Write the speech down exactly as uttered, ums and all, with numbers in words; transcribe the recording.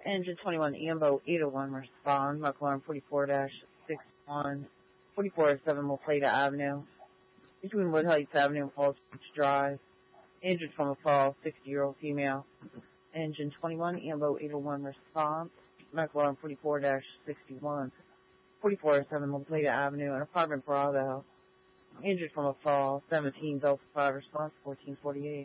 Engine twenty-one, Ambo eight oh one, respond. Mark alarm forty-four dash sixty-one, forty-four oh seven, Mulplata Avenue, between Wood Heights Avenue and Falls Beach Drive. Injured from a fall, sixty-year-old female. Engine twenty-one, Ambo eight oh one, response. Mark alarm forty-four dash sixty-one, forty-four oh seven, Mulplata Avenue, an apartment Bravo. Injured from a fall, seventeen, Delta five, response fourteen forty-eight.